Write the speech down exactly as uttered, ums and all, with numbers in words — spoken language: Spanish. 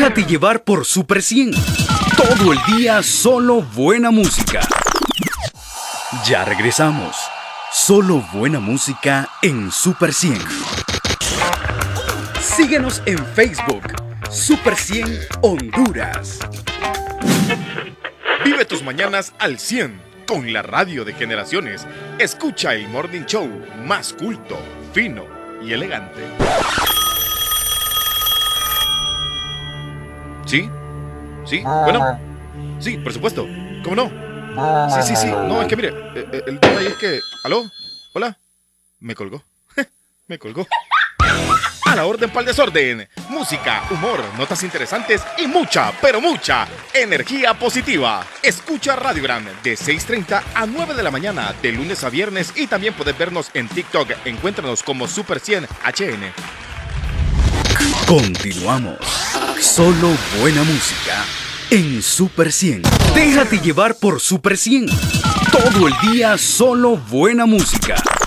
Déjate llevar por Super cien. Todo el día solo buena música. Ya regresamos. Solo buena música en Super cien. Síguenos en Facebook, Super cien Honduras. Vive tus mañanas al cien con la radio de generaciones. Escucha el Morning Show más culto, fino y elegante. ¿Sí? ¿Sí? Bueno. Sí, por supuesto. ¿Cómo no? Sí, sí, sí. No, es que mire, el, el tema ahí es que... ¿Aló? ¿Hola? Me colgó. Me colgó. A la orden pa'l desorden. Música, humor, notas interesantes y mucha, pero mucha energía positiva. Escucha Radio Gran de seis treinta a nueve de la mañana de lunes a viernes y también puedes vernos en TikTok. Encuéntranos como Super cien H N. Continuamos. Solo buena música en Super cien. Déjate llevar por Super cien. Todo el día solo buena música.